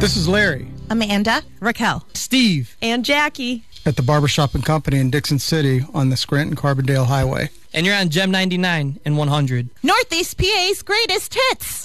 This is Larry. Amanda. Raquel. Steve. And Jackie. At the Barbershop and Company in Dixon City on the Scranton-Carbondale Highway. And you're on Gem 99 and 100. Northeast PA's greatest hits.